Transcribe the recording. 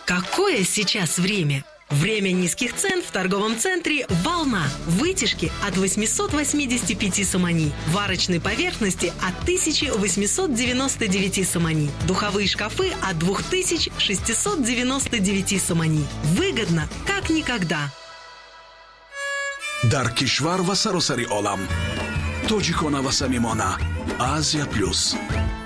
Какое сейчас время? Время низких цен в торговом центре «Волна». Вытяжки от 885 сомани. Варочной поверхности от 1899 сомани. Духовые шкафы от 2699 сомани. Выгодно, как никогда. дар кишвар ва саросари олам тоҷикона ва самимона Азия плюс.